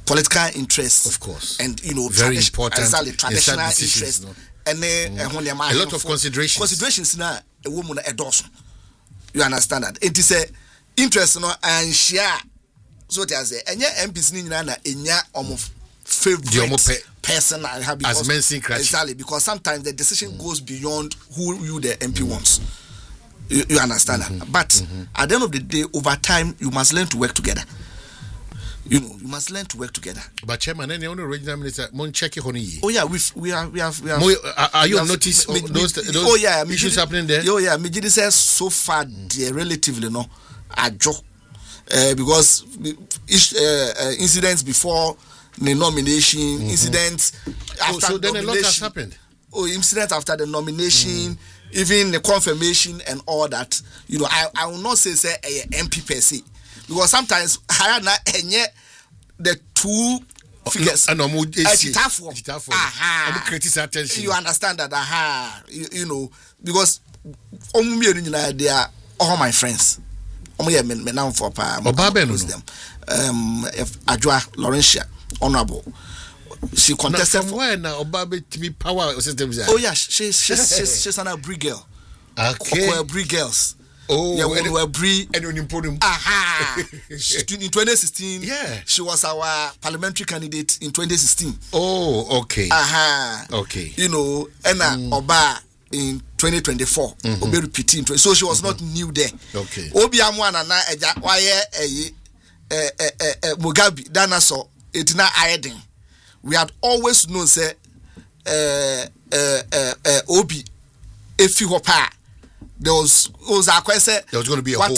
political interests, of course, and very important, exactly, traditional interests, no? And a lot of considerations na a woman a dozen. You understand that? It is a interest and share. So there's a MPs in a favorite person I have as mentioned exactly, because sometimes the decision goes beyond who you the MP wants. You understand that? But at the end of the day, over time, you must learn to work together. You must learn to work together. But Chairman, any original minister, mon check it on ye. Oh yeah, we have. Are you notice those issues happening there? Oh yeah, me says so far they relatively a joke because incidents before the nomination, incidents after so the then nomination. A lot has happened. Oh, incidents after the nomination, even the confirmation and all that. I will not say a MP per se. Because sometimes the two figures you understand that because they are all my friends. Them Ajwa Laurentia Honorable. She contested from where now Obabe to me power systems. Oh yeah, she's an Abri girl. Okay. Abri girls. Oh, yeah, when we were Brie and in 2016, yeah, she was our parliamentary candidate in 2016. Oh, okay. Okay. And Oba in 2024, Obe repeating. So she was not new there. Okay. Obi amwana na eja waye Mugabe danaso etina ayedin. We had always known say Obi efi hopa. There was going to be a hole.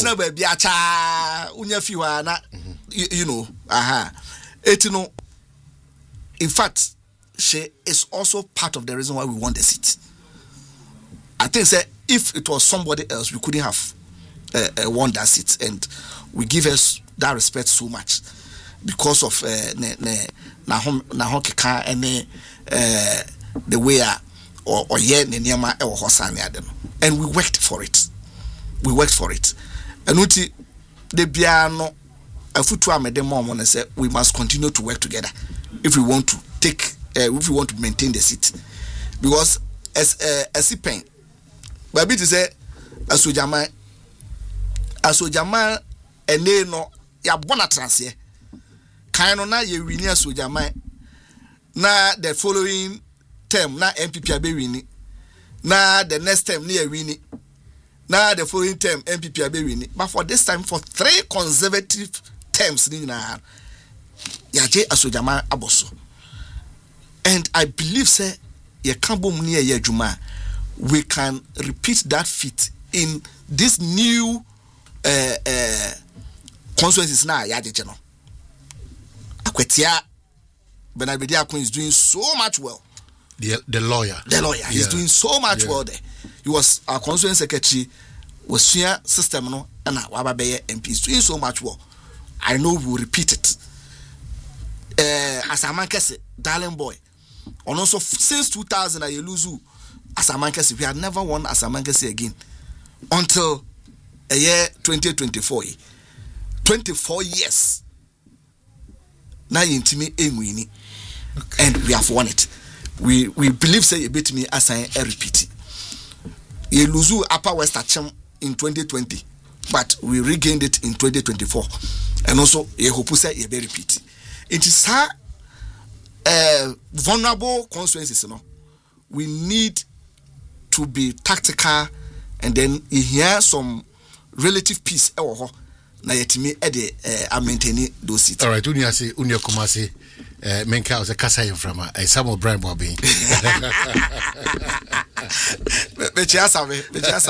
In fact, she is also part of the reason why we won the seat. I think if it was somebody else, we couldn't have won that seat, and we give us that respect so much because of the way and we worked for it. And the piano a futu amede mom and say we must continue to work together if we want to maintain the seat. Because as a pen, but it is asojama and no ya bona transie kind na ye wini asojama na the following term na MPP abe wini. Now the next term near winning. Now the following term MPP are winning. But for this time, for 3 consecutive terms, Yaje Asojama Aboso. And I believe say ye kambo near ye Juma, we can repeat that feat in this new constituencies now. Yaje Jeno. Akwetia Benabedia Queen is doing so much well. The lawyer. He's doing so much well there. He was our constituent secretary, was here system and our MP is doing so much well. I know we will repeat it. As a man can say, darling boy. And also since 2000, I lose as a man can say, we had never won as a man can say again until a year 2024. 24 years. Now you intimate winning, and we have won it. We believe say you beat me as I repeat. You lose Upper West Acham in 2020, but we regained it in 2024, and also you hope say you be repeat. It is vulnerable consequences. We need to be tactical, and then you hear some relative peace. Na yetimi maintaining those seats. All right, unia kumasi menka was a kasa from a Samuel Brian Bobby. Bechiasabe.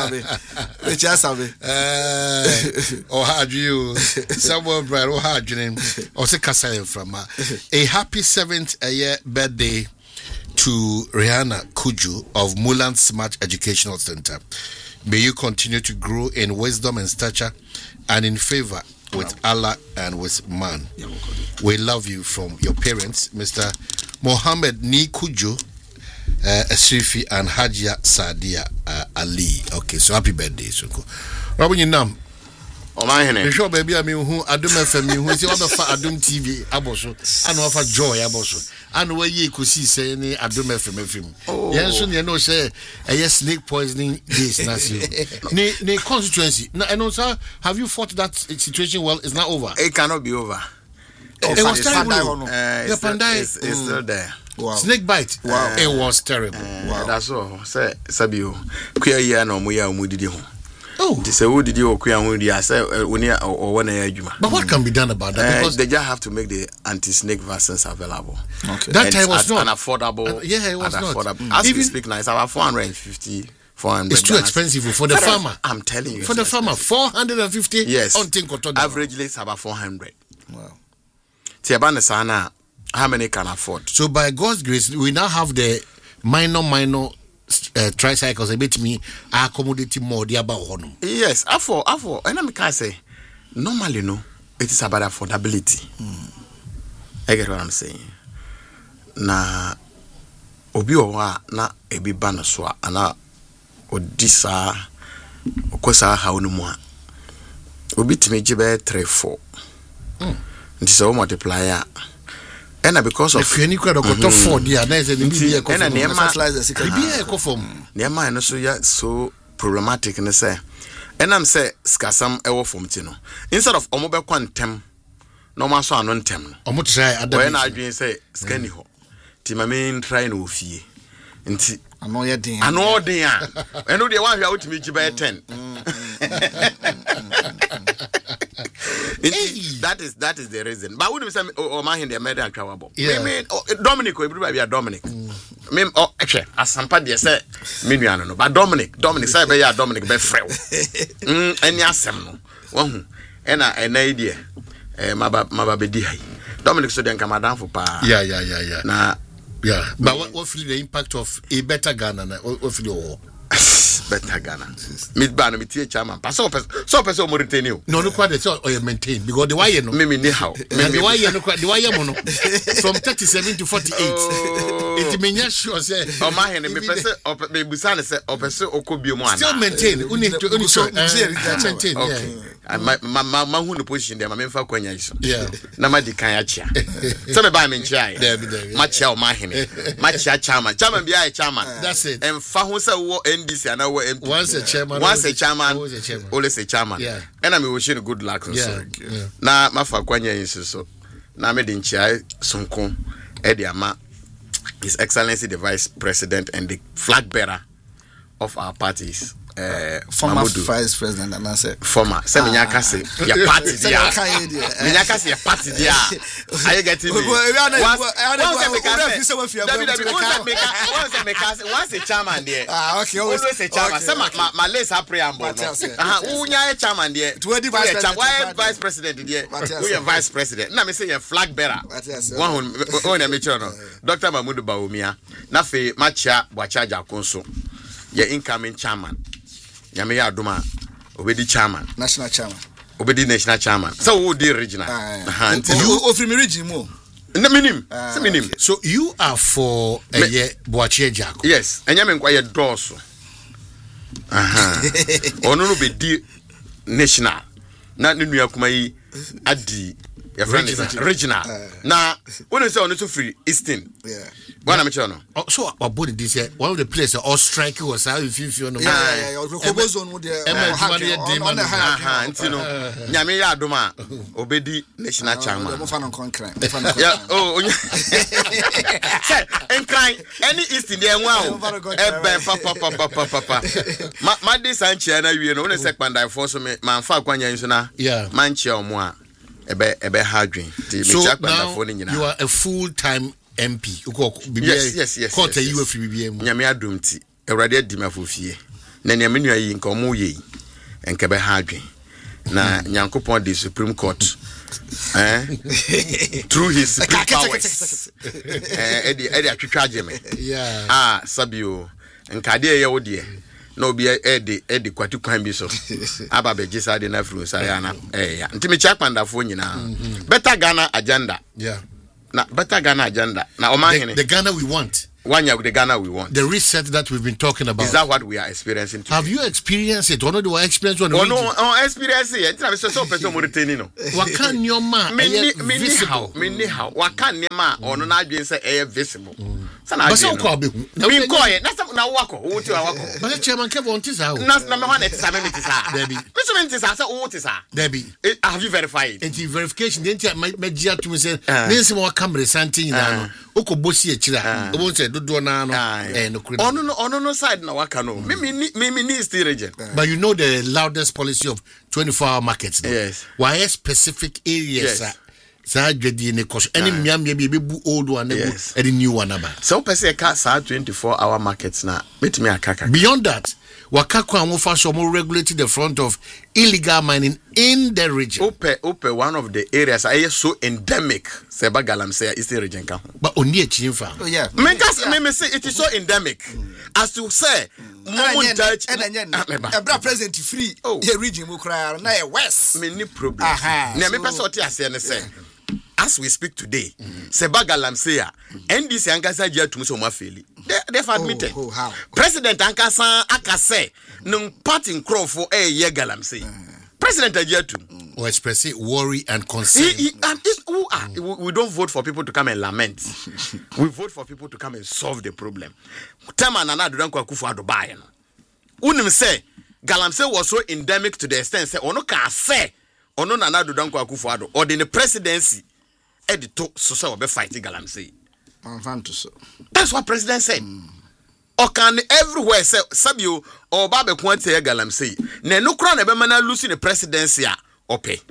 Or had you Samuel Brian or had your name or say kasa from a happy 7th year birthday to Rihanna Kuju of Mulan Smart Educational Center. May you continue to grow in wisdom and stature and in favor with Allah and with man. We love you from your parents, Mr. Mohammed Ni Kujo, Asrifi and Hajia Sadia Ali. Okay, so happy birthday, Sunko. Robin, you know. The show baby I mean who Adum FM who say obefa Adum TV aboso and ofa Joy aboso and where ye could see say any Adum FM. Yes, so you know say snake poisoning this ne constituency. And also have you fought that situation well? It's not over. It cannot be over. It was terrible. It's still there. Wow. Snake bite. Wow. It was terrible. Wow. That's all. Say Sabio. Kuya ya no muya umudidi ho. Oh. They say who did you kuya umudi? I say when you or when you. But what can be done about that? Because they just have to make the anti-snake vaccines available. Okay. That time was not unaffordable. Yeah, it was not. As we speak now, it's about 450. 400. It's too expensive for the farmer. I'm telling you. For the farmer, 450. Yes. Averagely, it's about 400. Wow. Tiabane sana. How many can afford? So by God's grace, we now have the minor tricycles. A bit me accommodate more the about honum. Yes, after, and I can say normally no, it is about affordability. I get what I'm saying. Na obi owa na ebi bana so ana odisa okosa ha onumu a obi timi gibe 3-4. Nti so multiplier. And because of if you got to 4 there, there's a Nema so ya so problematic and say. And I'm say skasam ewo from tino. Instead of omobe kwantem, no ma so anon tem. Omo try adam. When I dream say scanny ho. Ti ma main try no fie. Nti ano ye den. Ano den a. Eno de wan hwa utimi gibe 10. That is the reason. But wouldn't say oh man in the American travel. Yeah. Me Dominic everybody be Dominic. Me actually asampa dey say me nuano no. But Dominic say be ya Dominic be frew. Any asem no. Wahu. Ena idea. Maba be di hai. Dominic so den kamadan for pa. Yeah. Na yeah. But what feel the impact of a better Ghana na what feel better Ghana. Meet ban me tie chairman. So person mo retain you. No quite so or maintain because the why no. Me ni how. The why no the why mono from 37 to 48. It mean sure say o ma hen me person me busan say o person okobio mu ana. Still maintain. Only so maintain. Okay. Ma hu no position there ma me fa kwanya iso. Yeah. Na ma di kan ya chia. So me ba me chia. Ma chia o ma hen. Ma chia chairman. Chairman bi ai chairman. That's it. And fa hu say wo NDC and wo MP. Once a chairman, always a chairman. Yeah. And I'm wishing good luck. Yeah. Na mafa kwanya inso so. Na me din chia sonko Ediama, His Excellency the Vice President and the flag bearer of our parties. Former Vice President and I said former. Say minyaka say your party dia. Minyaka say your party dia. Are you getting me? Once a chairman there. Okay. Always a chairman. Say my lace are preamble. Unya chairman there. Why Vice President there? We are Vice President. Na me say your flag bearer. One who make sure no. Dr. Mahmoud Bawumia. Na fe macha Bwachaja Konso. Your incoming chairman. Yame ya aduma obedi chairman, national chairman. Obedi national chairman. So who the regional? You offer me region more. Minim. So you are for Boachie Jaco. Yes. And yame nkwa ye doso. Ono no be di national. Na nunu akuma yi adi your friend is regional. Na when you say on to free Eastern. Yeah. One am no. So what body this here? One of the places all striking was how if you know. Yeah. Zone with the Nyame ya adoma obedi national chairman. Yeah. Oh. Say enkran any Eastern there nwa papa. Ma this anche na wie no one say kwandai for so me man fa kwanya nso na. Yeah. Man che omo a ebe hadwin. So now you are a full-time MP. Yes. Court you free BBM. Nyame adom ti. Ewrade adima fofie. Na nyame nua yi nka omo ye. Enka be hadwen. Na Nyankopon the Supreme Court. Through his supreme powers. Edi atwetwa ageme. Yeah. Sabio. Enka de ye wo de. Na obi edi kwatu kwan bi so. Aba be gisa de na fru sa ya na. Ntimi chakpandafo nyina. Better Ghana agenda. Yeah. Na better Ghana agenda. Na omahene. The Ghana we want. 1 year with the Ghana we want. The reset that we've been talking about. Is that what we are experiencing today? Have you experienced it? Or no, do I experience one? Oh no, experience it. I'm so person more retain What can your man visible? Me how? What can your man or no na dwen say visible? But so call me. Me call it. Na wako. Wo ti wako. But the chairman kept on tisa. Na me wan etisa me tisa. Debbie. Me so me tisa say wo tisa. Debbie. Have you verified? And the verification didn't me gia to me say nensi mo camera santin na no. Oko bosi akira. Obo say dodo na no. No side na waka no. Me need still region. But you know the loudest policy of 24-hour markets. No? Yes. Why specific areas? Yes. Any miam old one any new one about. So person ka 24-hour markets na meet me akaka. Beyond that, wakakwa amofa so more regulating the front of illegal mining in the region. Ope one of the areas are so endemic. Seba Galamsey is the region ka. But only a chinfa. Oh yeah. Me say it is so endemic. As to say Ebra president free the region mo cry na west. Me ni problem. Na me person oti ase ne say as we speak today, Seba Galamsey NDC ankasa jia tum so ma feli. They've admitted. President ankasa akase no party nkrofo ye Galamsey. President ajia tum or express worry and concern. We don't vote for people to come and lament. We vote for people to come and solve the problem. Tema Nana Adudankwa Akufo-Addo bae no. Unim say Galamsey was so endemic to the extent say ono ka say ono Nana Adudankwa Akufo-Addo or the presidency edito so be fight Galamsey. That's what president said. Or can everywhere say Sabio or Babe Kwante Galamsey. Ne no kra na be mana lose the presidency ope.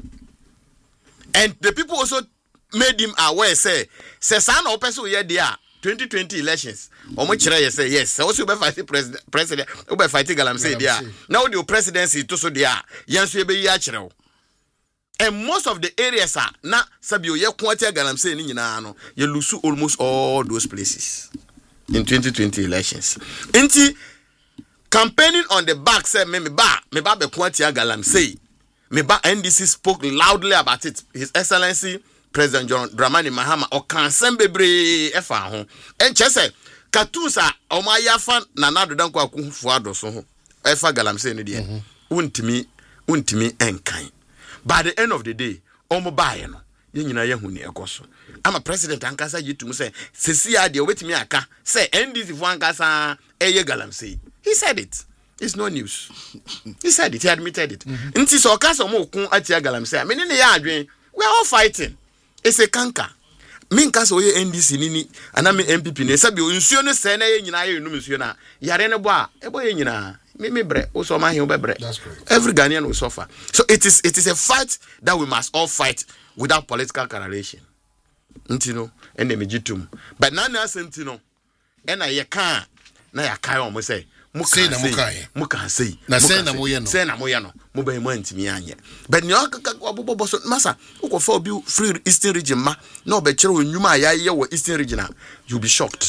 And the people also made him aware say san or person here there 2020 elections. Omo kire say yes. Also be fight president be fight Galamsey there. Now the presidency to so there. Yanso be ya kire. And most of the areas are na Sabio ye kwante Galamsey ni nyina no ye lose almost all those places in 2020 elections. Inti campaigning on the back say me ba be kwante Galamsey. Meba NDC spoke loudly about it. His Excellency President John Dramani Mahama o kansen bebre efa ho. Enche se katusa o ma yafa Nana Adudankwa Akufo-Addo so ho. Efa Galamsey no de. Untimi enkan. By the end of the day, omo bae no. Ye nyina ye hu ne ekoso. Ama president ankasa yitum say sesi ade wetimi aka say NDC fo ankasa eye Galamsey. He said it. It's no news. He said it. He admitted it. Nti so kasa mo kun atia Galamsey. Me ne ya adwen. We are all fighting. It's a canker. Me kasa oye NDC nini ana me MPP ne sabi nsuo no se na ye nyina ye num nsuo na yare ne bo a ebo ye nyina me bre o so ma he obebre. That's correct. Every Ghanaian will suffer. So it is a fight that we must all fight without political correlation. Nti no ene me gitum. But na asenti no ena ye kan na ya kai o mo say say na muka say na say na moye no say na moye no mo ba mu antimi anye but ni obobo so masa ukofa obi free Eastern region ma na obekere onwuma ayaye wo Eastern region you'll be shocked.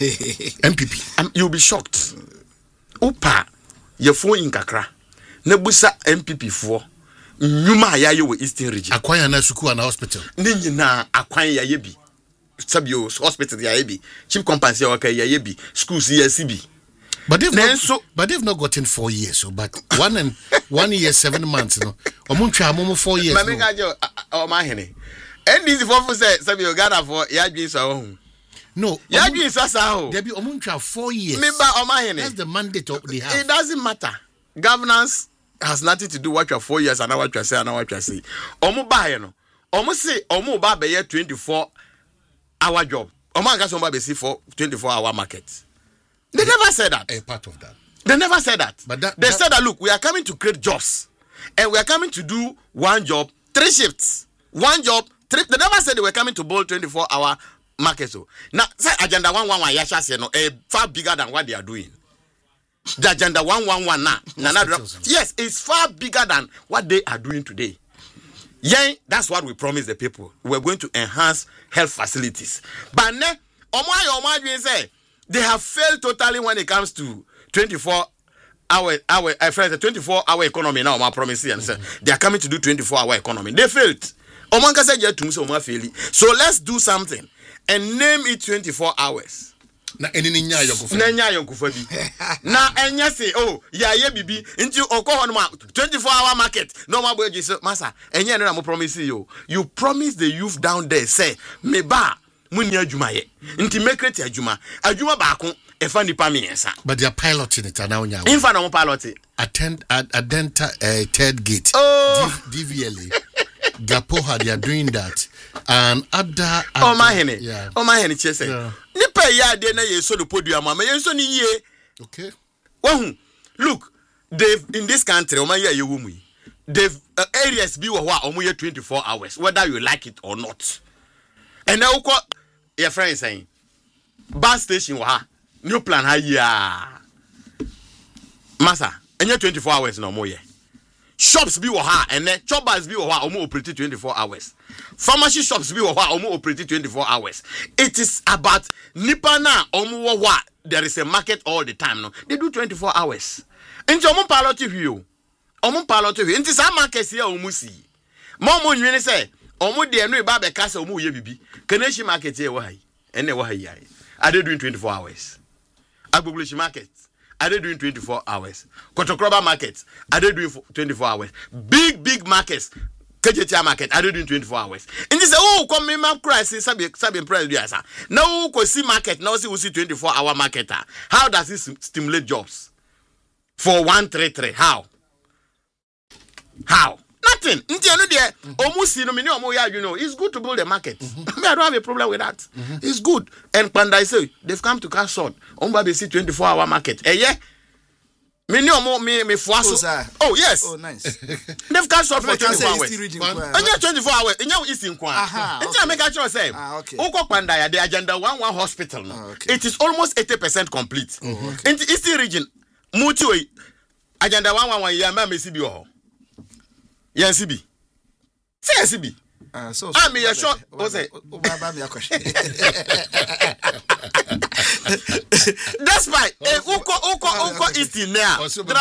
MPP you'll be shocked. Upa ye fo inkakra na busa MPP fo nwuma ayaye wo Eastern region akwanya na suku na hospital ni nyina akwanya yaye bi sabio hospital yaye bi chief company waka yaye bi schools CB. But they've not gotten 4 years. So, but 1 year 7 months. No, or 4 years. And this for say, Sabio Ghana for Yajin so. No, Yajin so. There be omuncha 4 years. That's the mandate of the house. It doesn't matter. Governance has nothing to do what you 4 years and what you say and what you say. Omu ba no. Omu say omu ba be 24-hour job. Omu anga so ba be see for 24-hour market. They never said that. A part of that. They never said that. But they said that, look, we are coming to create jobs. And we are coming to do one job, 3 shifts. One job, 3. They never said they were coming to build 24-hour markets. So. Now, say Agenda 111, Yasha, far bigger than what they are doing. The Agenda 111 now. Yes, it's far bigger than what they are doing today. Yeah, that's what we promised the people. We're going to enhance health facilities. But say, they have failed totally when it comes to 24-hour economy now. My promise and say they are coming to do 24-hour economy. They failed. So let's do something and name it 24 hours. Na eni nya yokufa. Na nya yokufa bi. Na enya say oh ya ye bibi nti okọ no 24-hour market. No ma boy say masa enya no na mo promise you. You promise the youth down there say me ba munni adwuma ye. Nti make create adwuma. Adwuma ba ko efa nipa miensa. But they are piloting it now nya. Infa na mo pilot it. Adenta third gate. DVLA. Gapoha, they are doing that. And other my henny. Yeah. My henny chese. Nipa ya de na ye so the podium ma ye so ni ye. Okay. Well, look, they've in this country, they've areas be wa 24 hours, whether you like it or not. And now your friend saying bus station new plan Masa, and you 24 hours no more. Shops be and then choppers be operate 24 hours. Pharmacy shops be operate 24 hours. It is about Nipana there is a market all the time. No, they do 24 hours. And omu pilot you. Into some markets here omusi. Momo you say omu de no ba be kasa omu ye bibi. Keneshi market here why? Ene why? Are they doing 24 hours? Agboglish market. Are they doing 24 hours? Kotokroba markets. Are they doing 24 hours? Big markets. KJT market. Are they doing 24 hours? And they say, oh, come in my crisis. Sabi price. Now, go see market. Now, see 24-hour marketer. How does this stimulate jobs? For 133. How? Nothing. It's good to build a market. I don't have a problem with that. It's good. And Panda say they've come to cash short. They see 24-hour market. Yeah. Me oh yes. Oh nice. They've cash short for 24 hours. And 24 hours. And now it's in Kwan. I make a choice. Okay. Oko Panda, the Agenda 11 hospital. Okay. It is almost 80% complete. Okay. In the Eastern region, Mutu Agenda 11 Yamba Mesibi. Yansibi. Say Yansibi. So I mean, you're sure. That's why. Uko is in there.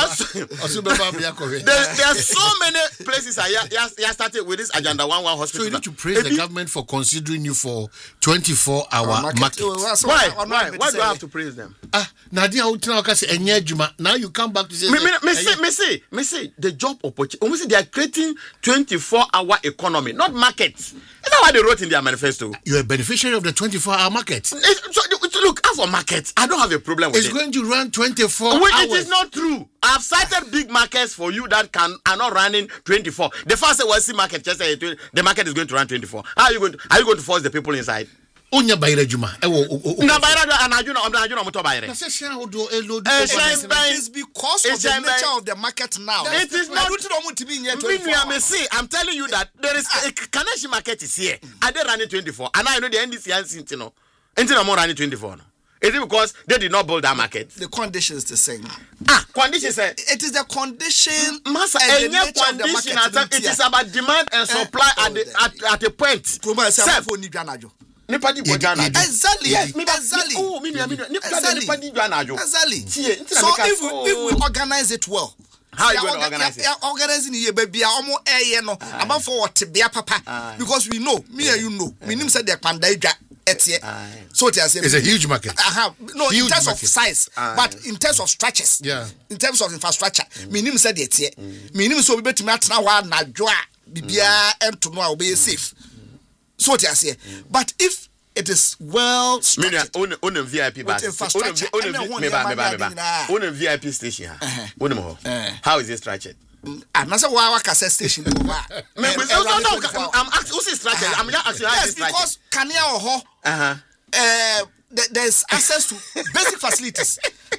There are so many places. I started with this Agenda 11 hospital. So you need to praise the government for considering you for 24-hour market. Why do I have to praise them? Nadia, now you come back to say. Me say the job opportunity. They are creating 24-hour economy, not market. Is that what they wrote in their manifesto? You're a beneficiary of the 24-hour market. Look, as for markets, I don't have a problem with it. It's going to run 24 hours. It is not true. I've cited big markets for you that are not running 24. The first was market, just say the market is going to run 24. Are you going to force the people inside? Onya bayre juma na bayre anaju moto bayre it's because of the nature of the market now. It is not I'm telling you that there is a Kaneshi market is here. Are they running 24? And I know the NDC and more running 24 no. Is it because they did not build that market? The condition is the same. Conditions. It is the condition. Massa, and the nature of the market. It is about demand and supply at a point. Exactly. Yes, exactly. So if we organize it well, how are you going to organize it? Organizing the baby, almost about for to be a papa, because we know, me and you know, we said they're Pandaja. So it's a huge market. No, huge in terms of size, but in terms of structures, in terms of infrastructure, minimum said it's here. Minimum so we better match now. Na joa bibia and to know be safe. So it is, but if it is well structured, on VIP bus, on a VIP station, how is it structured? I'm not saying why cassette station. I'm asking who's structured. I'm asking yes, because Kenya or there's access to basic facilities.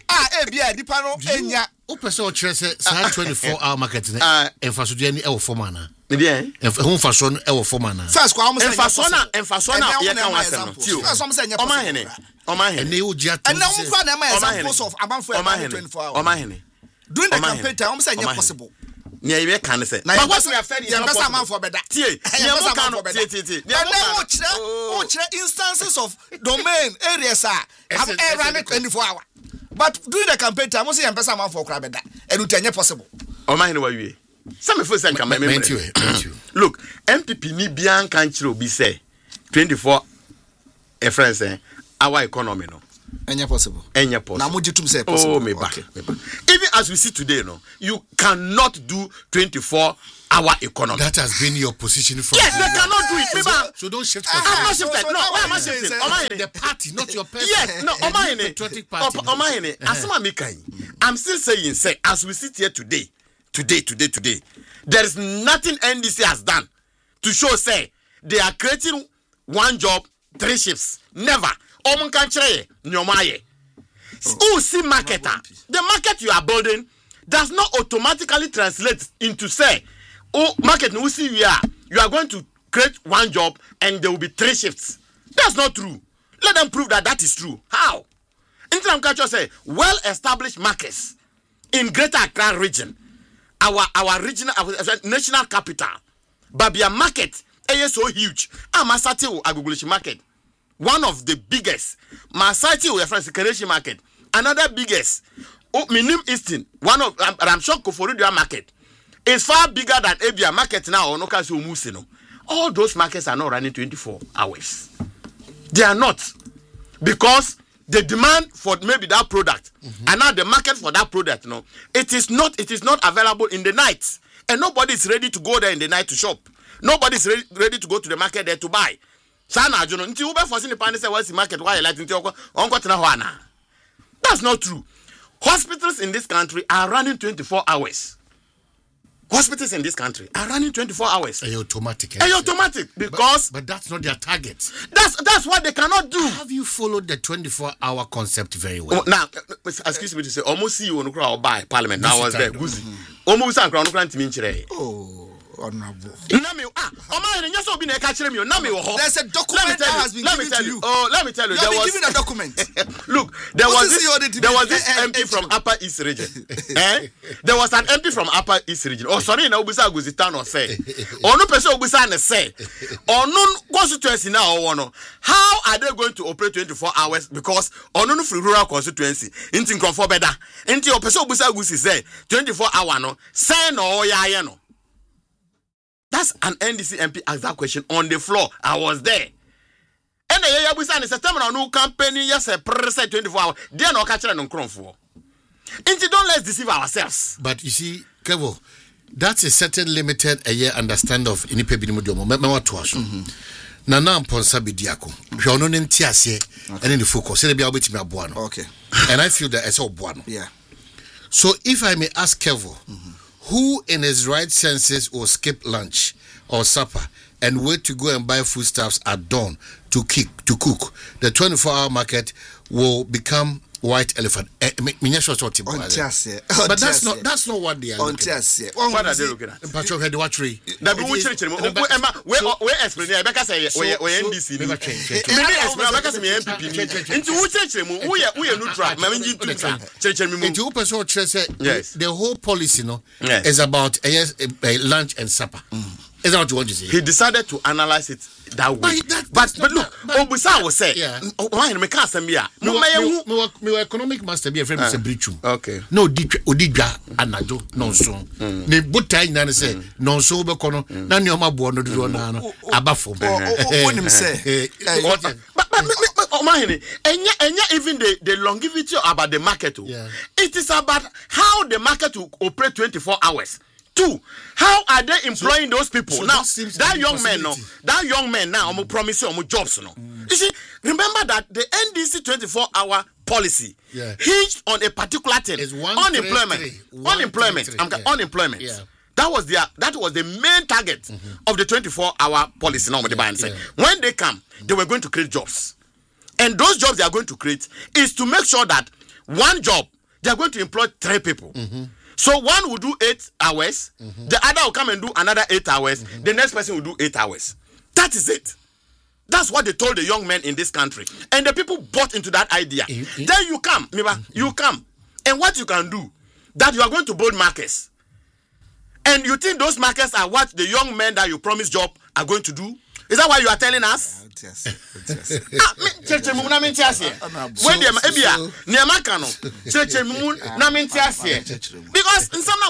Person chese sa 24-hour market infrastructure ni e wo form ana. Bien. Infrastructure no e wo form ana. First kwa am say infrastructure ye kan wasem. First am say Oma hene. Ene ujia and now for na examples of abanfo 24 hours. Oma hene. During the campaign time am say possible. Nia you can say. But what we are fair is not possible for better. Tie. Instances of domain areas have run 24 hours. But during the campaign time, I was saying, "I'm for crab and it possible." Oh my, anyway, some of us can look. MPP ni bian can't be say 24. A friend say our economy no. Any possible. Any possible. Now, would you to say possible? Oh, maybe. Okay. Even as we see today, no, you cannot do 24-hour economy. That has been your position for. Yes, they cannot do it. So don't shift. I'm not shifted. No, why am I shifting? The party, not your person. Yes, no, Patriotic party. I'm still saying, say, as we sit here today, there is nothing NDC has done to show, say, they are creating one job, 3 shifts. Never. Who see marketer? The market you are building does not automatically translate into, say, market no see you are going to create one job and there will be 3 shifts. That's not true. Let them prove that is true. How? Interim culture say well-established markets in Greater Accra region, our regional, our national capital, Babia market is so huge. Masati Agugulishi market, one of the biggest. Masati Kereshi market, another biggest. Minim Eastern, one of I'm sure Koforidua market is far bigger than Abia market now. Or Nokasu Musino. All those markets are not running 24 hours. They are not, because the demand for maybe that product and now the market for that product, it is not available in the night, and nobody is ready to go there in the night to shop. Nobody is ready to go to the market there to buy. Sana Juno, until Uber for the pan say what's the market? Why like that's not true. Hospitals in this country are running 24 hours. Hospitals in this country are running 24 hours. Automatic. Automatic, because but that's not their target. That's what they cannot do. Have you followed the 24-hour concept very well? Now, excuse me to say, almost see you on the buy Parliament. Now was there. Almost on ground to mean today. Oh, honorable. There's a document that has been given to you. Oh, let me tell you. You have been given a document. There was this MP from Upper East Region. There was an MP from Upper East Region. Oh, sorry, now Ubusa Guzitan or say. Or no person Ubusa and say. Or no constituency now or no. How are they going to operate 24 hours? Because on no free rural constituency. Intin for better. Into your person Ubusa Guzi say 24 hour no. Say no ya no. That's an NDC MP asked that question on the floor. I was there. And the Yabusan is a terminal no company, yes, a preset 24 hours. They are not catching on crown for. And don't let's deceive ourselves. But you see, Kevo, that's a certain limited a year understand of any paper Memo to us. Nana Ponsa Bidiako. Jono Ntiase and in the focus. Okay. And I feel that it's all one. Yeah. So if I may ask Kevo, who in his right senses will skip lunch or supper and wait to go and buy foodstuffs at dawn to cook? The 24-hour market will become white elephant. But that's not what they are looking at. What are they looking at? The whole policy is about lunch and supper. Is that what you want to say? He decided to analyze it that way. But look, Obusa was say, why me can't say me economic master be a friend of Brichum. Okay. No, Odija Anajo, non so. Ne butai na say, non so be kono, na ni oma bo no do na no abafo. What him say? But even the longevity about the market. It is about how the market will operate 24 hours. 2, how are they employing those people? So now, that young man now, I'm promising jobs. You see, remember that the NDC 24-hour policy hinged on a particular thing. Unemployment. Yeah. That was the main target of the 24-hour policy. Now, when they come, they were going to create jobs. And those jobs they are going to create is to make sure that one job, they are going to employ 3 people. So one will do 8 hours, the other will come and do another 8 hours, the next person will do 8 hours. That is it. That's what they told the young men in this country. And the people bought into that idea. Then you come, you come. And what you can do, that you are going to build markets. And you think those markets are what the young men that you promised job are going to do? Is that why you are telling us? When because in some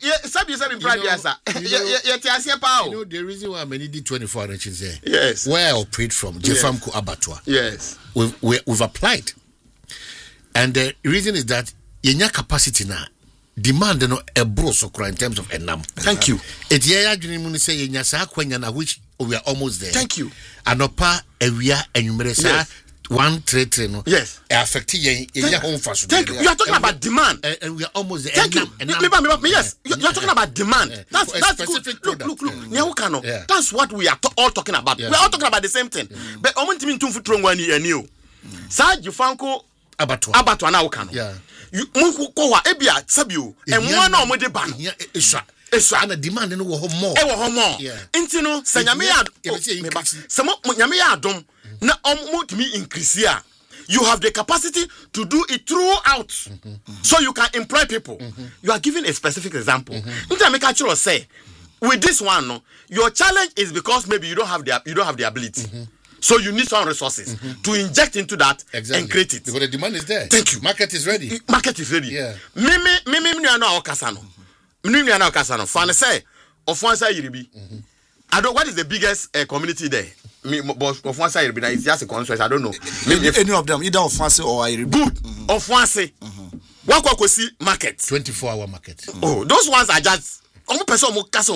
the reason why many did 24 inches there. Yes. Where I operate from, Jefamco Abattoir. Yes. We've applied. And the reason is that yenya capacity na demand no ebro so in terms of enam. Thank you. It yeah adwene mu say yenya sa kwanya na which we are almost there. Thank you. Anopa ewia enwumere sa 133 no. Yes. Affect yenya home fast. Thank you. You are talking about demand. And we are almost there. Thank you. Yes. You are talking about demand. That's good. Look. Yeah. That's what we are all talking about. Yeah. We are all talking about the same thing. But I want to mean to put wrong and you. Sa Jufanko abatwa na ukano. Yeah. You munko wa ebia sabio and one no mo de ban. Eswa na demand no wo more. E wo more. Nti no sanyame ya samo nyame ya adom na omutimi increase ya. You have the capacity to do it throughout. So you can employ people. You are giving a specific example. Nti make actually say with this one no, your challenge is because maybe you don't have the ability. So you need some resources to inject into that and create it. Because the demand is there. Thank you. Market is ready. Yeah. Mimi no okasano. Mimi no okasano. Fan say Ofuansa Yiribi. I don't. What is the biggest community there? But Ofuansa Yiribi. It's just a constituency. I don't know. Any of them, either Ofuansa or Yiribi. Good. Ofuansa. What see market? 24-hour market. Oh, those ones are just. Person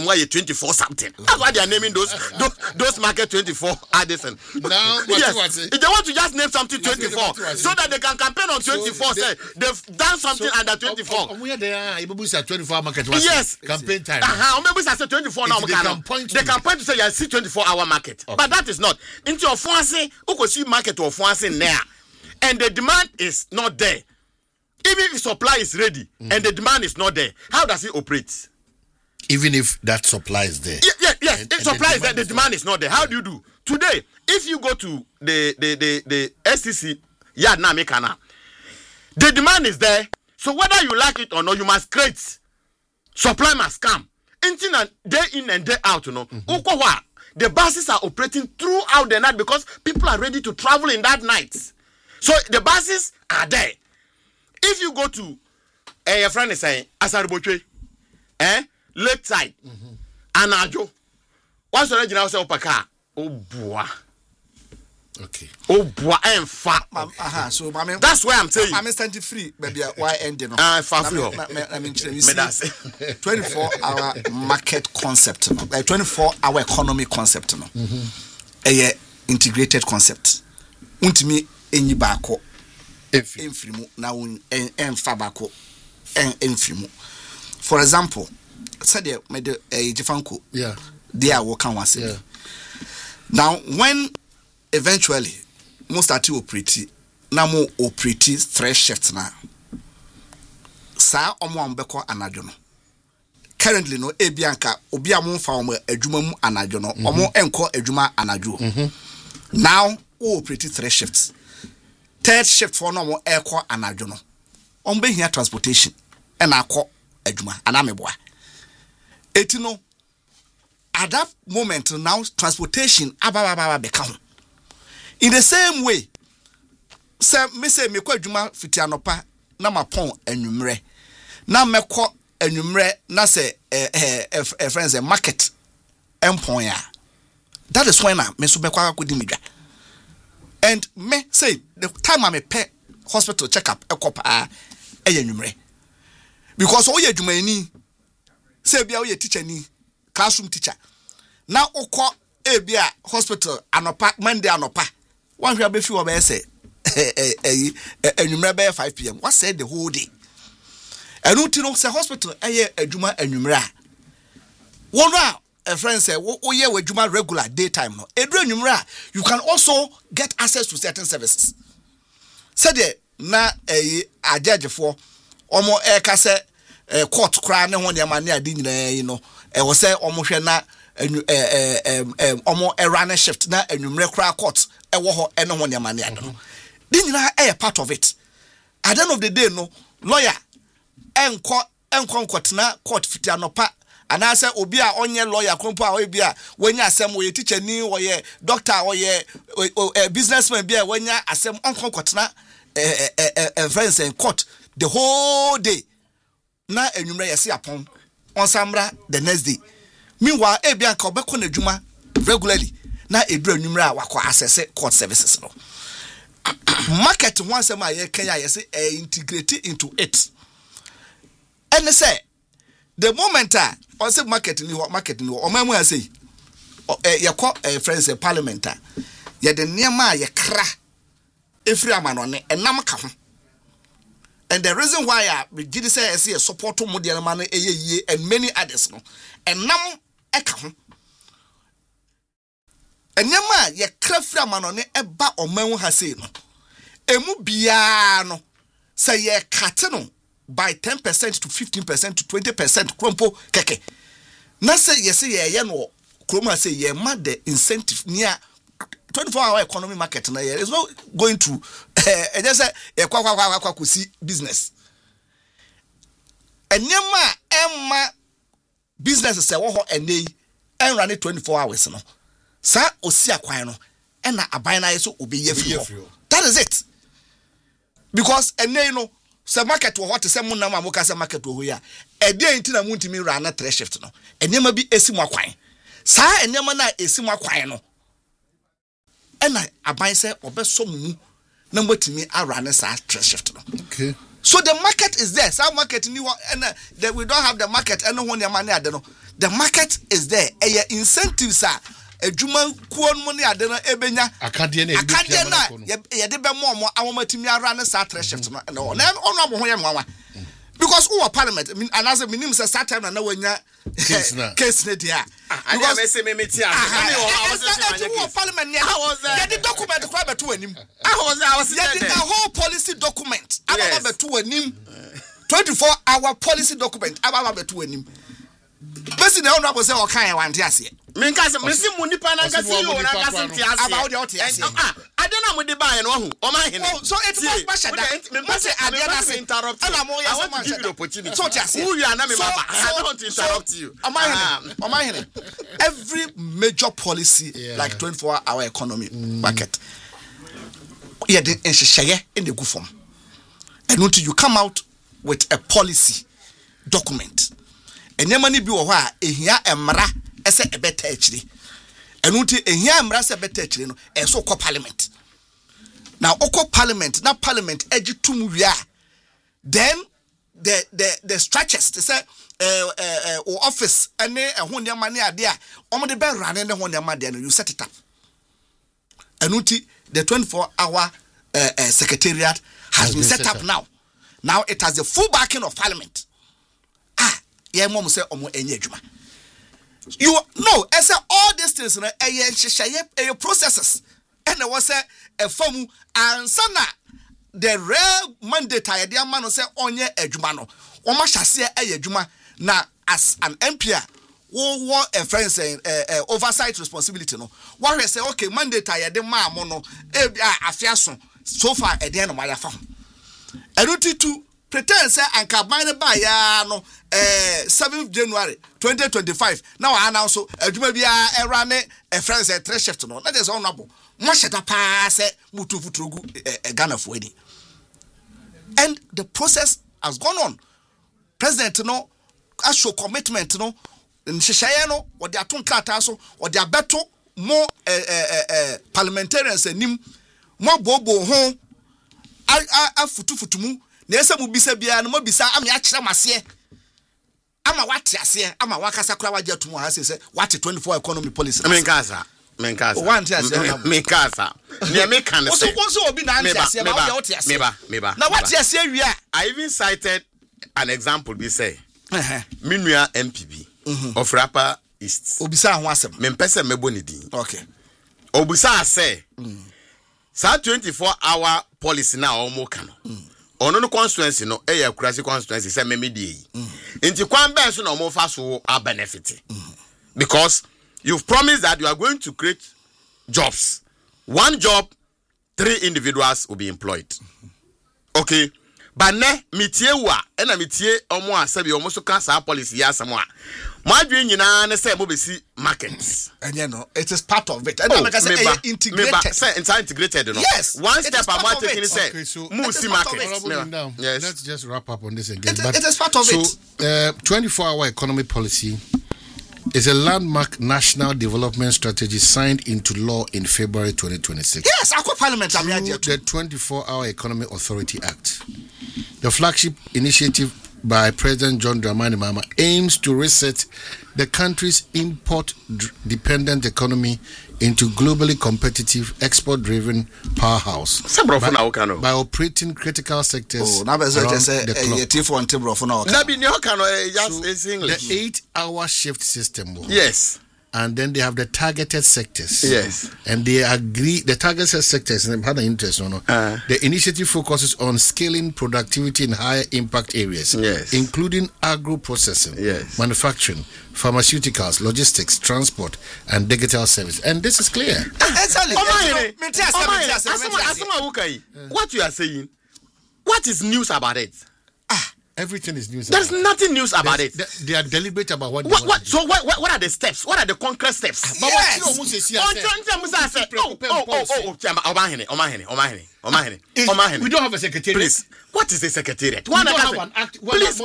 24 something. That's why they are naming those market 24 Addison. Now, yes. If they want to just name something 24, so that they can campaign on 24, say they've done something under 24. Where they are, 24 market. Yes, campaign time. Maybe I say 24 now. They can point to say you see 24-hour market, but that is not. Into your fancy, who could see market or fancy there, and the demand is not there. Even if the supply is ready and the demand is not there, how does it operate? Even if that supply is there. Yes. If supply is there, the demand is not there. How do you do? Today, if you go to the SCC yard now, the demand is there. So whether you like it or not, you must create. Supply must come. Day in and day out, you know. The buses are operating throughout the night because people are ready to travel in that night. So the buses are there. If you go to your friend is saying Asariboche, Lakeside, Anajo. What's the original say opaka? Oh boy. Okay. Oh boy, and fat. So that's why I'm saying. I'm instantly free, baby. Why ending? Far free. I mean, 24-hour market concept, 24-hour economy concept, a integrated concept. Untimi enyi bako. Enfrimu na enfa bako enfrimu. For example, said me the Jifanko. Yeah. They are working once. Yeah. Now when eventually most start operate na mo operate 3 shifts na. Sa omo ambeko anadwo no. Currently no ebianka obi amonfa omo adwuma mu anadwo no. Omo enko adwuma anadwo. Now we operate 3 shifts. 3rd shift for no mo eko anadwo no. Ombe hia transportation e na akọ adwuma anameboa. Etino at that moment now transportation ababa beka ho. In the same way, me say me kwa adwuma fiti anopa na mapon anwumre. Na mekọ anwumre na say friends market empon ya. That is when me so bekwa akodi midwa. And me say the time I me pay hospital checkup ekopa anwumre. Because all your adwuma say bia we teacher ni classroom teacher na ukọ ebia hospital anopa Monday anopa one hwe abefi wo be say anwumre be 5 p.m. what said the whole day enu ti no say hospital eye adwuma anwumre a wonu a friend say wo ye adwuma regular daytime no edu anwumre a you can also get access to certain services said na ajajefo omo ka say court kra ne ho ne ma ne adi nyina yi no wo say omo hwe na omo run shift na anwumre kra court wo ho ne ho ne ma ne adi no di nyina part of it. At the end of the day no lawyer enko na court fiti anopa ana say obi a onye lawyer kompo a obi a wanya asem wo ye teacher ni wo ye doctor wo ye businessman bi a wanya asem onko na friends in court the whole day. Na enwumre yesi apon on samra the next day. Meanwhile ebianka obekọ na adwuma regularly na edu enwumre a wakọ access court services no. market one say my Kenya say integrate into it. And they say the moment I say market ni o mamu say ye call friends parliament ye de niam ye kra efri amanone enam ka ho. And the reason why we did say support to modern man and many others no enam eka ho. Enyama ye krafra manone eba oman ha sei no emu bia no say ye cut no by 10% to 15% to 20% krompo keke na say ye no kroma say ye ma the incentive near 24-hour economy market na is not going to just say ye kwa see business enyama emma business say wo ho enei en run 24 hours no sa osi akwan no na aban na yeso obiye free. That is it. Because enei no se market wo what se munam amoka se market wo ya e dey nti na muntimi ra na 3 shift no enema bi esimu akwan sa enema na esimu akwan no na aban se obeso mu na motimi ara na sa 3 shift no. Okay. So the market is there. Some market ni and we don't have the market and no one money ade no. The market is there. E incentives are ejuma kuon money ade no ebenya akade na ye de be mo awomatimi ara na sa 3 shift no na ono abo ho ye nwanwa because who parliament and as a minimum say start time na wanya case na dia because me say me metia I was parliament near the document kwa beto anim I was the whole policy document aba beto anim 24-hour policy document aba beto anim besi na ono abo say o kan wante ase me nka se me si mu nipa na nka si o na nka se ti ase about the oti ase ade na mo de bae no hu o ma hene so it was basha that me say ade na say interrupt and I want to give you the opportunity so ti ase who you are na me baba I don't want to interrupt you o ma hene every major policy like 24-hour economy market yeah the enhyehyeye in the go form and until you come out with a policy document enema ni bi wo ho a ehia emra ese ebeta akiri enunti ehia emra se ebeta akiri no eso ko parliament now oko parliament na parliament egitum wi a then the structures they say office ene ehun de mane ade a omo de be rane ne hon de made no you set it up enunti the 24-hour secretariat has been set up now it has the full backing of parliament yeah mom say omo enye adwuma you know I say all these things na processes and there was a form ansa na the real mandate I dey man say onye adwuma no o ma hyase adwuma na as an MP wo a friend saying oversight responsibility no what say okay mandate I dey ma mo no afiaso so far e dey no ma ya fa eruti to pretend say anka ban ba ya no 7th January 2025 now I announce so adwuma bia erane a friend say 3 shift no that is honorable mo sheda pa say mutu futrogu Ghana for any and the process has gone on. President no show commitment no nhyehyeye no wo de aton krata so wo de abeto mo parliamentarians anim mo bobo ho afutufutumu na ese mu bisa bia no mo bisa am ya kire mase ama wate ase ama wakasa kura waje atumu ha se what 24 economy policy menkasa want ase menkasa ne me kan say so obi na ante ase ma wo wote ase meba na wate ase wi a I even cited an example be say minua MPB of Rapper East obisa ho asem me mpese mebo ne din okay obisa say sa 24-hour policy na omo kan ono no constituency no Akurasi constituency say memedi enti kwan ben so na omo fa so a benefit because you've promised that you are going to create jobs. 1 job, 3 individuals will be employed. Okay. But ne mitie wa ena mitie omo asabi omo so ka sa policy ya samwa. Madwe nyina ne say mo besi markets. And no, it is part of it. And say integrated. Say integrated no. Yes. One step I'm taking say mo see markets. Yes. Let's just wrap up on this again. It is part of it. So 24-hour economy policy is a landmark national development strategy signed into law in February 2026. Yes, Aqua Parliament. Through the 24-Hour Economy Authority Act. The flagship initiative by President John Dramani Mahama aims to reset the country's import-dependent economy into globally competitive, export-driven powerhouse by operating critical sectors around the clock. The 8-hour shift system. Yes. And then they have the targeted sectors. Yes. And they agree, the targeted sectors, and had an interest, the initiative focuses on scaling productivity in higher impact areas, yes, including agro-processing, yes, manufacturing, pharmaceuticals, logistics, transport, and digital service. And this is clear. What you are saying, what is news about it? Everything is news. There's nothing news about it. They are deliberate about what. So what are the steps? What are the concrete steps? Yes. We don't have a secretariat. Please, what is a secretariat? We don't have an act. Please,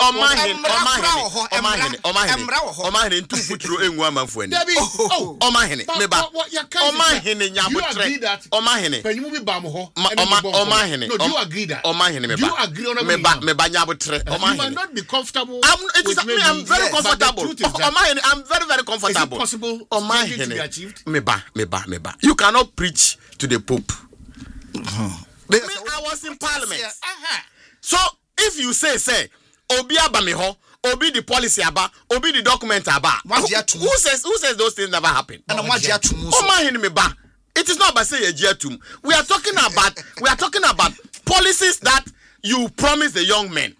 you might not be comfortable. I'm very comfortable. I'm very, very comfortable. Is it possible to be achieved? Meba. You cannot preach to the Pope. I was in Parliament. So if you say, Obi Abamiho, Obi the policy aba, Obi the document aba, who says those things never happen? It is not about saying a jetum. We are talking about policies that you promise the young men.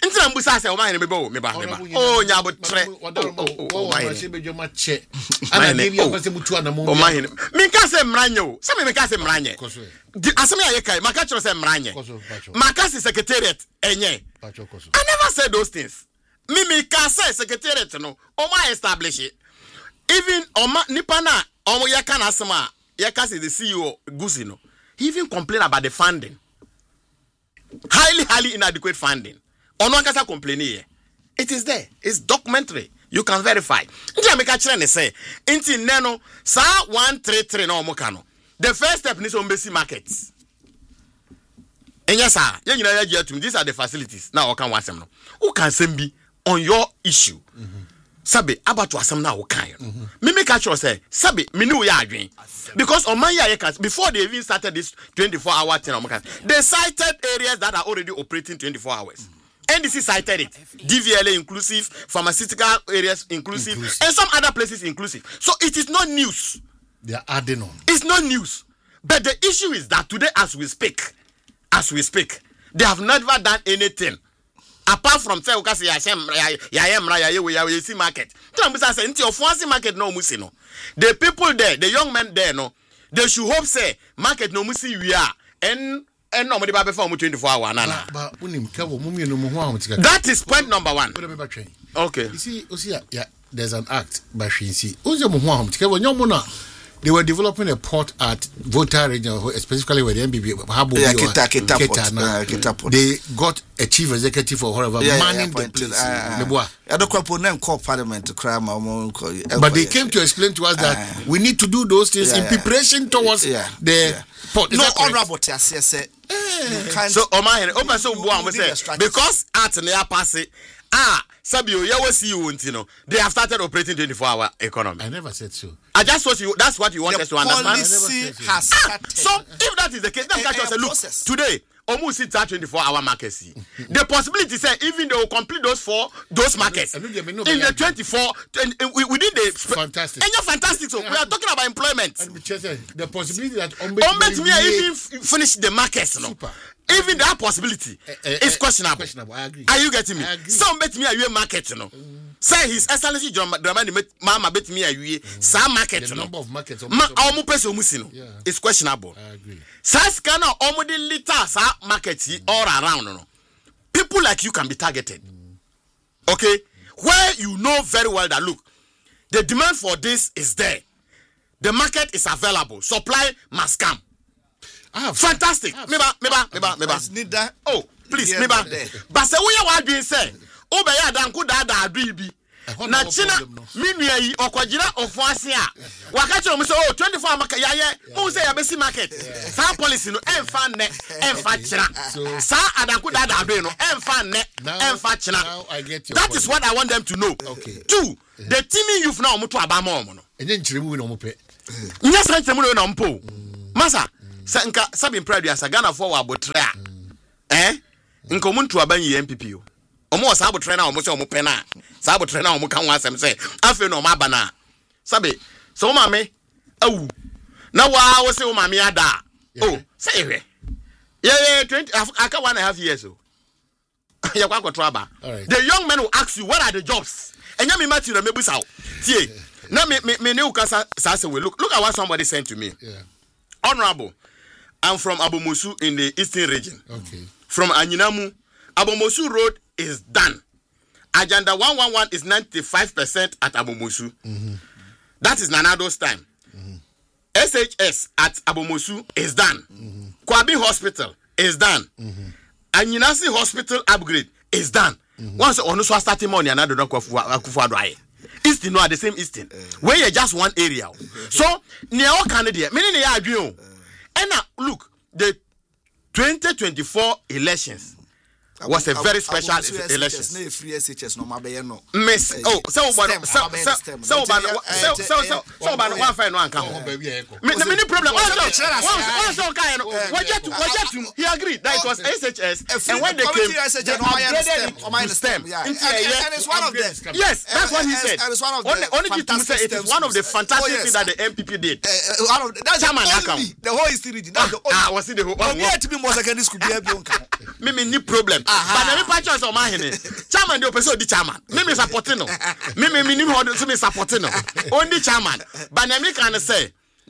I never said those things. Mimi can say secretariat no. Oma establish it. Even Oma Nipana Omo Yakana Sama Yakas is the CEO Gusino. He even complained about the funding. Highly inadequate funding. Ononkasa complaining here. It is there. It's documentary. You can verify. Say, inti neno sa 133 no mokano. The first step is on basic markets. And yes, sir, these are the facilities. Now, I can watch them. Who can send me on your issue? Sabe, about to asam now, okay. Mimi catch say, Sabe, minu ya agree. Because on my year, before they even started this 24-hour thing, they cited areas that are already operating 24 hours. NDC cited it. DVLA inclusive, pharmaceutical areas inclusive, and some other places inclusive. So it is not news. They are adding on. It's not news. But the issue is that today, as we speak, they have never done anything. Apart from say, market. The people there, the young men there, no, they should hope say market no musi we are and nobody baby for 24 hours. That is point number one. Okay. You see, yeah, there's an act by Shinsi. They were developing a port at Volta region, specifically where the MBB Kita. They got a chief executive or whatever manning the place. But they came to explain to us that we need to do those things in preparation towards the port. No honorable so because at near passing Sabio, they have started operating 24-hour economy. I never said so. That's what you want us to understand. Policy has started. So if that is the case, then catch us look today. Almost it's at 24-hour market. The possibility say even they will complete those markets in the 24 within the fantastic. And you're fantastic. So we are talking about employment. And the possibility that even finish the markets. No? Even that possibility is questionable. I agree. Are you getting me? Some bet me a market, you know. Say His Excellency John Dramani Mama bet me a some market, the number of markets is questionable. I agree. Saskana omodi liters markets all around. No? People like you can be targeted. Okay? Where you know very well that look, the demand for this is there. The market is available. Supply must come. Fantastic. Meba. Oh, please, Meba. But say we are doing say. Obeya danku dada adribi. na china minua yi okwagina ofuase a waka kire mo say oh 24 market yaye mo say ya besi market sa policy no emfa ne emfa china sa adanku dada do no emfa ne emfa china. That is what I want them to know. Two, the teaming youth now omoto abama omo no enye nchiremu na omope nya san nchiremu na ompo masa sa nka sabin pride ya Ghana for wa abotre a nka omuntu aban yi MPP o omo sa abotre na omo se omo pe na sa abotre na omo kan wa asem se afi na omo abana sabe so o mame awu na wa wo se o mame ada oh say ehwe yeah 20 aka 1.5 years o ya kwa control aba the young men will ask you what are the jobs enya me mati na mebusa o tie na me ne ukasa say we look at what somebody sent to me. Honorable, I'm from Abomosu in the Eastern region. From Anyinamu, Abomosu Road is done. Agenda 111 is 95% at Abomosu. That is Nanado's time. SHS at Abomosu is done. Kwabi Hospital is done. Anyinasi Hospital upgrade is done. Once on so starting money another don't Akufo Addo Eastern no are the same Eastern. Where you just one area. So near all Canada, meaning they agree. And now look, the 2024 elections was a very special election. Free SHS no mabe no. Miss oh so one fine one come. Many problem. Also kind of he agreed that it was SHS and when they came upgraded STEM. And it's one of them. Yes, that's what he said. Only to say it is one of the fantastic things that the MPP did. That's the whole history region. Was it the whole to be more secondary school be me problem. But na me patch on my hene. Chairman the person di chairman. Me supporting no. Me ni ho so me supporting no. Only chairman. But na me can say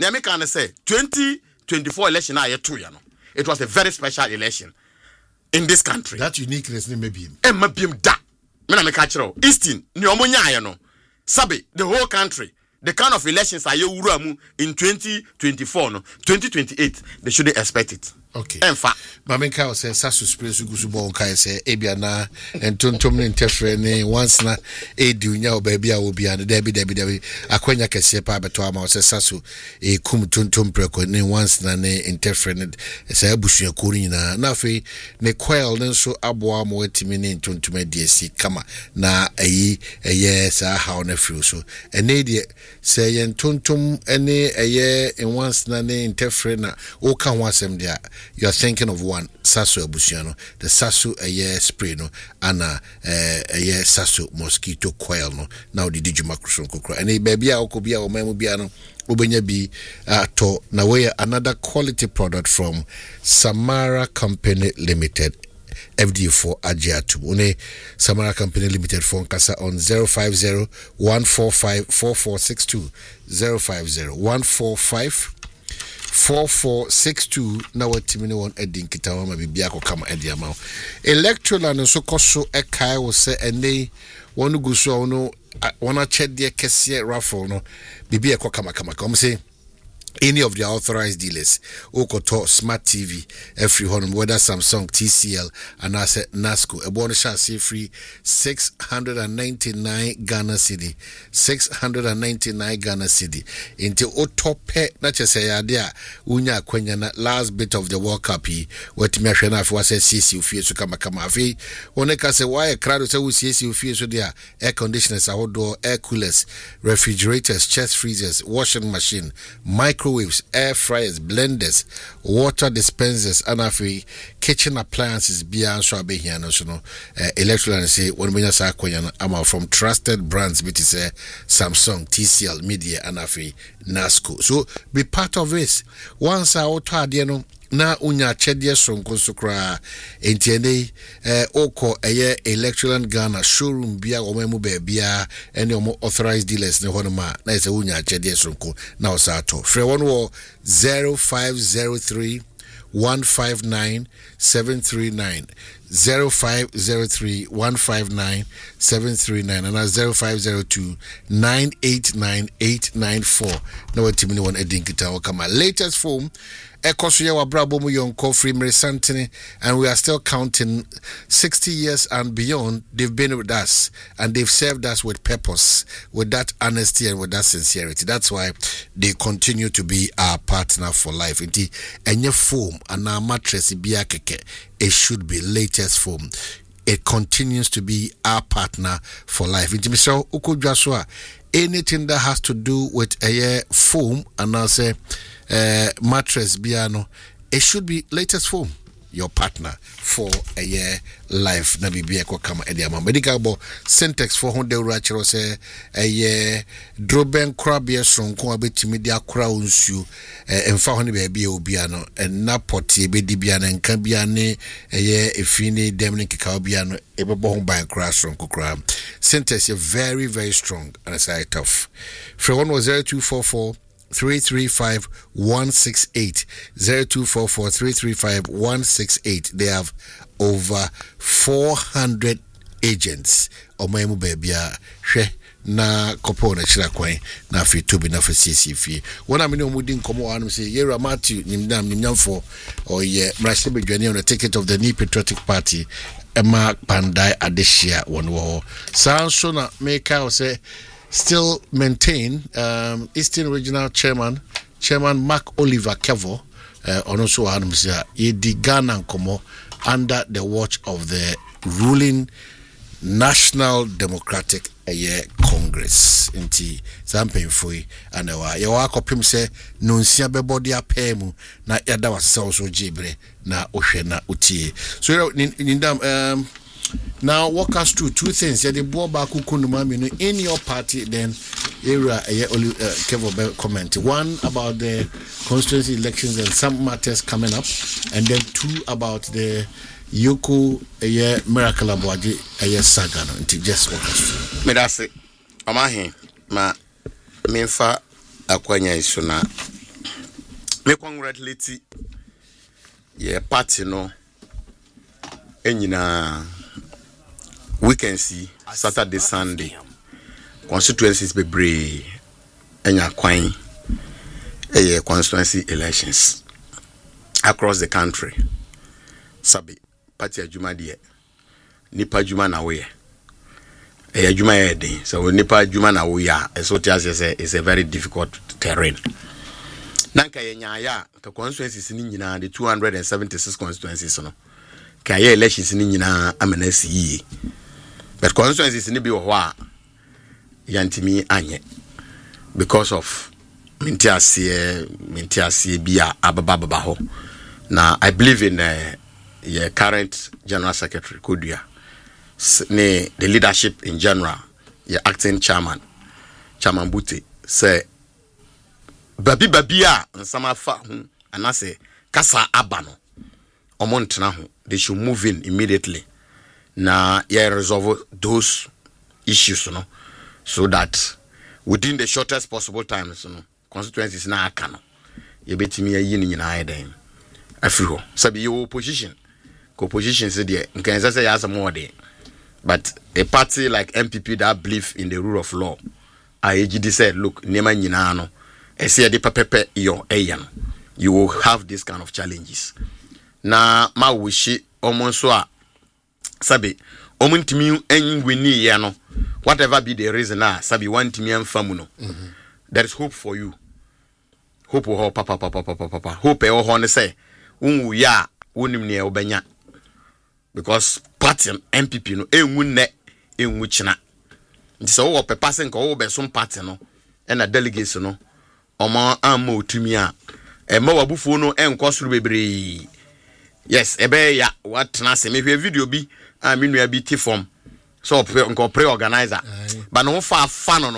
2024 election na yeto ya no. It was a very special election in this country. That uniqueness ne maybe. Mabim da. Me na me ka kire o. Eastern ni omo nya no. Sabe the whole country. The kind of elections are you in 2024 no. 2028 they shouldn't expect it. Okay. Enfa. Mamenka o say sasu spray su gusu bon kai say ebia na entontom ne interfere ne once na edu nya oba bia obi an debi akwanya kese pa beto ama o say sasu kum tontom preko ne once na ne interfere ne say abusu akuru nyina na afi ne coil ne so aboa mo etimi ne entontom adiesi kama na eye sa how na feel so ene de say entontom ene eye once na ne interfere na o kan ho asem dia. You are thinking of one Sasu Abusiano, the Sasu spray no, and Sasu mosquito coil no. Now the Digimacuson Kokra and a baby Okobia or Memobiano Ubenya be to Nawe another quality product from Samara Company Limited. FD4 Ajiatu Une Samara Company Limited phone kasa on 050 145 4462 050 145 4462 na watimini won edin kitawa ma bibia ko kama ediama Electroland so koso ekai wo se ene wonu guso wono wona chede kese raffle no bibia ko kama kom say any of the authorized dealers okoto smart TV every home whether Samsung TCL and as Nasco a bonus shall free 699 Ghana cedi 699 Ghana cedi into otope na chese ya dia unya kwenya na last bit of the World Cup wetimi ahwe na afwa se CC ufie so kama afi one ka se why crowd se CC ufie so dia air conditioners ahodo air coolers refrigerators chest freezers washing machine microwaves, air fryers, blenders, water dispensers, and afi kitchen appliances beyond so be here no so no Electroland say when we say am from trusted brands which is Samsung, TCL, Media and afi Nasco. So be part of this. Once I auto no na unya chedie sonko sokra entiene oko eye Electroland Ghana showroom bia omemu be bia ene omo authorized dealers ne honoma na ese unya chedie sonko na osato free one wo 0503 159 739 0503 159 739 and 0502 989 894 na watimini one edinkita wakama latest form Ekosuye Wabrabomu Yonko Free Mary Santini, and we are still counting 60 years and beyond. They've been with us and they've served us with purpose, with that honesty and with that sincerity. That's why they continue to be our partner for life. Inti enye foam and our mattress biya keke, it should be latest foam. It continues to be our partner for life. Inti Mr. Ukujaswa, anything that has to do with a foam and I say mattress biano, it should be latest foam. Your partner for a year life. Na bibia kwa kama ediama. Medical bo Syntex 400 rachero se a year droben crabia strong kwa beti media crownsu and 400 baby obiano and napoti bedi biana and cambiane a year ifini demning kikabiano ebe bohom by crash strong kukra. Syntex is very, very strong and it's very tough. For one was 0244 335 168 0244 335 168. They have over 400 agents. Omayemu bebia she na kopo na chira kwan na fi tobi na fa CCF. Wona me no mudi nkomo anum say Yera Matthew nimnyamfo oye mrashe bedwane on the ticket of the New Patriotic Party Emma Pandai Adeshia wonwo. Sanso na meka say still maintain Eastern Regional Chairman Mark Oliver Kevo also Yedi Ghana Nkomo under the watch of the ruling National Democratic Congress. Inti Zampin Fui and Yawa Kopim say Nunsia Bebodia Pemu na Yada was so jibre na Oshena Uti. So in now walk us through two things. In your party, then area Kevo comment. One about the constituency elections and some matters coming up, and then two about the Yoko Miracle Abwaji saga. Just walk us through. Me that's it. Amahi ma minfa akwanya isuna. Me congratulate party no. Enyina we can see Saturday, Sunday constituencies be brave enya kwan constituency elections across the country. Sabi party adwuma de nipa adwuma na we adwuma yede so nipa adwuma na we so tiase is a very difficult terrain. Nanka yenya ya the constituencies ni nyina the 276 constituencies no kaya elections ni nyina amenasi yi. But constituencies ni bi wo a yantimi anye because of mintiasie bia ababa ho. Now I believe in your current general secretary Kodua, the leadership in general, your acting chairman Buti say babia nsama fa hu anase kasa abano omontena ho. They should move in immediately. Now, resolve those issues, so that within the shortest possible time, constituencies na akano. You bet me a yin in I feel sabi your opposition. Co-opposition said, can say as a more day. But a party like MPP that believe in the rule of law, IAGD said, look, Nema Yinano, I say the pepe your ayan. You will have this kind of challenges. Na ma wishi omonso sabi omuntimi enwini ye no whatever be the reason sabi wantimi amfamu no there is hope for you. Hope ho papa hope e ho ne say unwu ya wonim ne obanya because party MPP no enwu ne enwu china nti so wo pepase nka wo be some party no e na delegates no omo amma otumi a e ma wabufuo no enkosoro bebre. Yes, ebe ya what na se me video bi minua bi ti form so nko pre-organizer but no fa no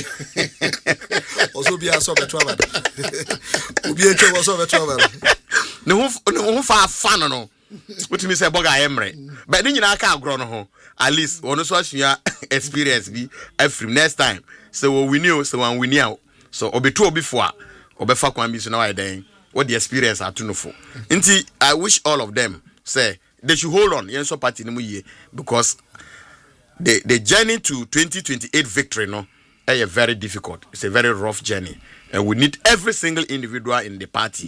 also be aso beto aba obi etwe wo so beto aba no fa no utimi say boga emre but ni nyina aka agro no ho at least one so asua experience bi afrim next time so we knew so one we knew so obetu obifo a obefa kwan bi so na why den what the experience are to know for. Inti, I wish all of them say they should hold on. Yenso party because the journey to 2028 victory no is very difficult. It's a very rough journey, and we need every single individual in the party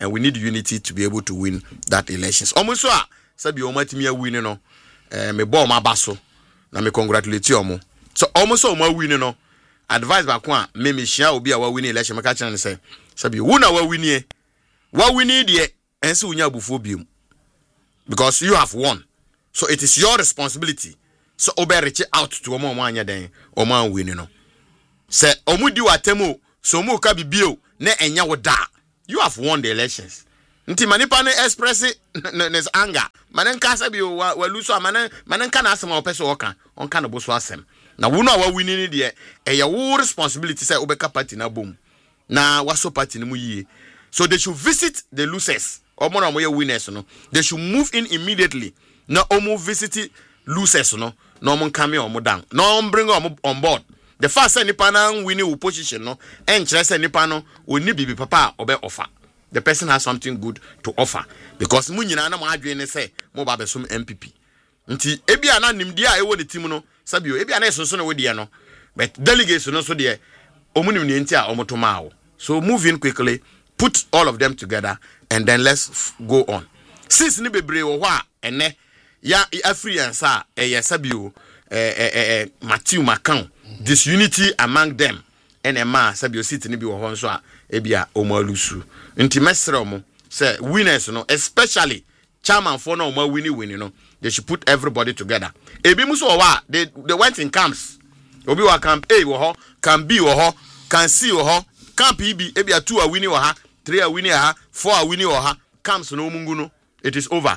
and we need unity to be able to win that elections. Almost sabi omatimi win no me ball ma baso na me congratulate omo. So almost o ma win no advice ba ko a me hia obi a wa win election maka kire ne say sabi wo na wa win e wa win de ense unya abufuo biem because you have won, so it is your responsibility. So obe reach out to omo anya den omo win no say omu di watemu so omu ka bibio na enya wo da. You have won the elections. Nti manipa ne express his anger. Manen ka sabi wa lose manen ka na asem o pese o kan. On ka na bo so asem. Na wo no wa winning de e wo responsibility say obeka party na bom. Na waso party ni mu yie. So they should visit the losers. Omo na mo ye winners no. They should move in immediately. Na omo visit losers no. Na omo come omo down. Na omo bring omo on board. The first say nipa na winning position no. En kire say nipa no oni bibi papa obe offer. The person has something good to offer because mu nyina na mo adwen ne say mo ba besom MPP. Nti ebia na nimdi a ewo ne team no sabio ebia na esonso na wodi no but delegates no so de omunim ne nti a omotoma. So move in quickly, put all of them together and then let's go on. Since ni bebre wo ho a ene ya afriansa sabio Matthew Macau disunity among them and a man sabio sit ni bi wo ho so a ebia omalusu nti mesre mo say winners no especially chairman for no ma winning no they should put everybody together ebi muso wa they went in camps obi wa camp A wo ho camp B wo ho camp C wo ho camp B ebia 2 are winning wo ha 3 are winning ha 4 are winning wo ha camps no mungu no it is over.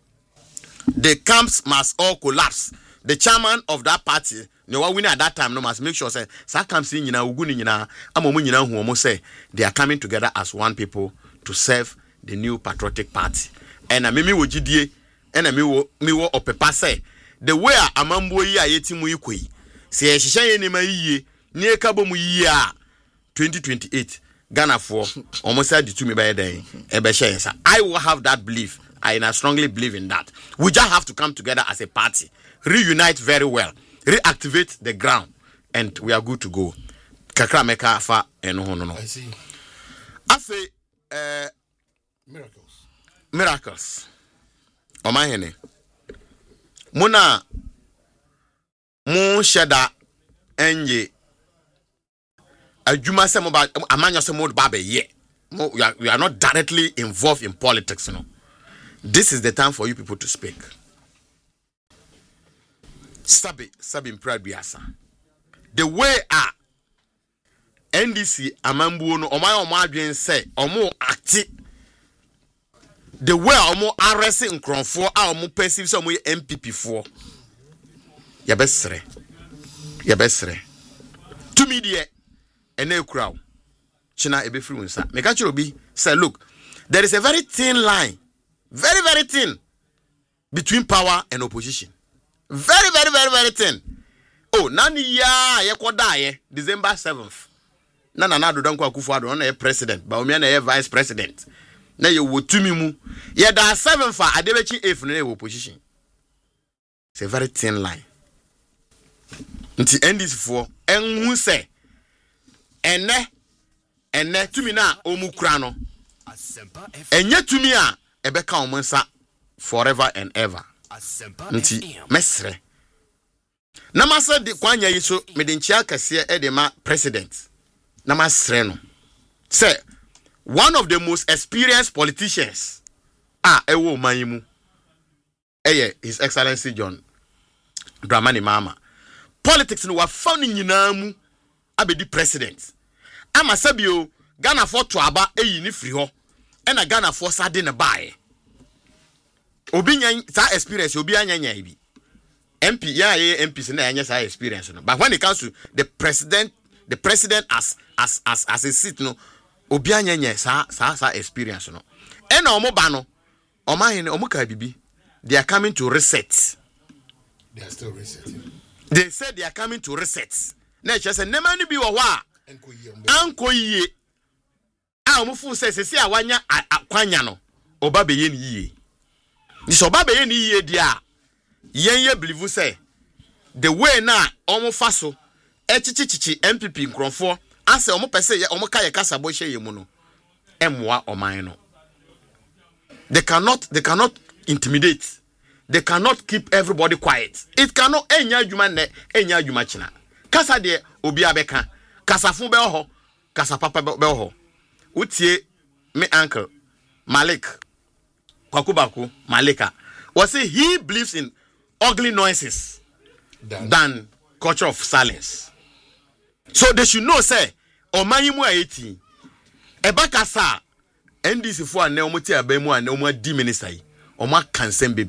The camps must all collapse. The chairman of that party, no one winning at that time, no must make sure say sa camps in nyina uguni nyina amomu nyina hu omo say they are coming together as one people to serve the new patriotic party. And me wo gidie and me wo opepa say the way amambo yi a yetimu ikoi se ehihye ye nima yiye ni ekabo mu yiye a 2028 Ghana for almost said to me by then I will have that belief. I strongly believe in that. We just have to come together as a party, reunite very well, reactivate the ground, and we are good to go. Kakra meka fa no. I see. I say miracles. Omahene. Muna mu sheda enye adwuma se mo ba amanya se mo ba be ye. We are not directly involved in politics, no. This is the time for you people to speak. Sabi in pride biasa. The way NDC amambu no omo adwen say omo acti. The way omo arrest nkronfo omo perceive say omo MPP for. Ya besre. To me there ene crowd. China ebefiri unsa. Meka chiro bi say look, there is a very thin line. Very, very thin between power and opposition. Very, very, very, very thin. Oh, nani ya yekoda December 7th. Nana do danko Akufo-Addo on a president, but Omi na vice president. Na ye wotumi mu. Ye da 7th adebechi 8th na opposition. It's a very thin line. Nti NDC for enhu se ene tumi na omukura no. Enye tumi a ebeka omonsa forever and ever. Nti mesre. Namasa di kwanya yiso medenchia kase e de ma president. Namasre no. Say one of the most experienced politicians ewo manyimu. His Excellency John Dramani Mahama. Politics no wa found nyina mu abedi president. Ama sabio Ghana for to aba ni free ho. Ena Ghana for sade na bae. Obi nya sa experience obi anya bi. MP MP se na anya sa experience no. But when it comes to the president as a seat no, obi anya sa experience no. Ena omo ba no, omahene omo ka bibi. They are coming to reset. They are still resetting. They said they are coming to reset. Na che se nema ni bi wo wa. Anko yie. Omufu se awanya akwanya no oba beye ni yie. Ni so oba beye ni yie dia. Yen believe say the way na omo faso echichichi MPP nkronfo ase omo pese omo ka ye kasa bo hye ye mu no. Emwa oman no. They cannot intimidate. They cannot keep everybody quiet. It cannot. Enya juma china. Kasa de obi abeka. Kasa fun be ho. Kasa papa be ho. Utie me uncle Malik Kwakubaku Malika was say he believes in ugly noises than culture of silence. So they should know say omanyimu 18 ebakasa NDC for na omuti abemu na omu di minister yi omu kan sembe